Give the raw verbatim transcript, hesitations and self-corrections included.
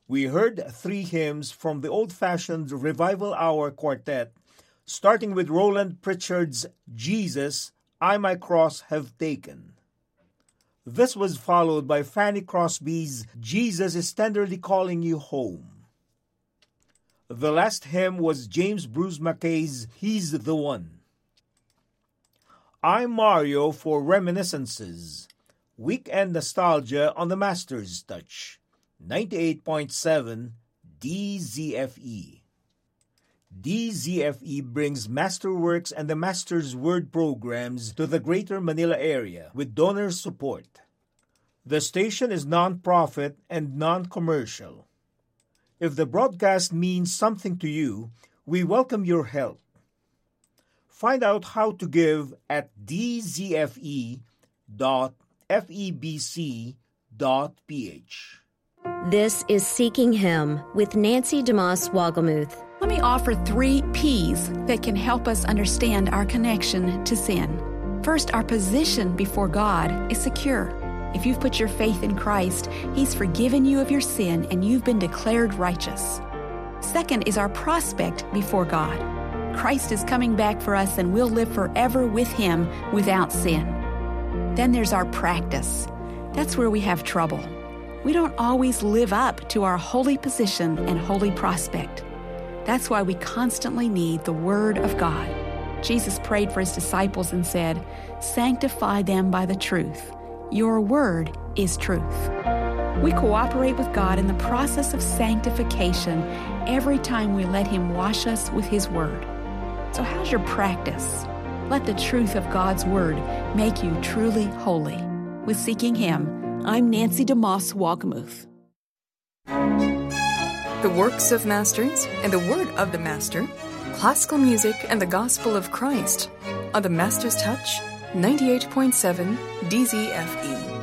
We heard three hymns from the old-fashioned Revival Hour Quartet, starting with Roland Pritchard's Jesus, I My Cross Have Taken. This was followed by Fanny Crosby's Jesus is Tenderly Calling You Home. The last hymn was James Bruce McKay's He's the One. I'm Mario for Reminiscences, Weekend Nostalgia on the Master's Touch, ninety-eight point seven D Z F E. D Z F E brings Masterworks and the Master's Word programs to the Greater Manila area with donor support. The station is non-profit and non-commercial. If the broadcast means something to you, we welcome your help. Find out how to give at d z f e dot f e b c dot p h. This is Seeking Him with Nancy DeMoss Wogelmuth. Let me offer three P's that can help us understand our connection to sin. First, our position before God is secure. If you've put your faith in Christ, He's forgiven you of your sin and you've been declared righteous. Second is our prospect before God. Christ is coming back for us and we'll live forever with Him without sin. Then there's our practice. That's where we have trouble. We don't always live up to our holy position and holy prospect. That's why we constantly need the Word of God. Jesus prayed for His disciples and said, "Sanctify them by the truth. Your word is truth." We cooperate with God in the process of sanctification every time we let Him wash us with His Word. So how's your practice? Let the truth of God's Word make you truly holy. With Seeking Him, I'm Nancy DeMoss Wogelmuth. The works of masters and the word of the master, classical music and the gospel of Christ on the Master's Touch, ninety-eight point seven D Z F E.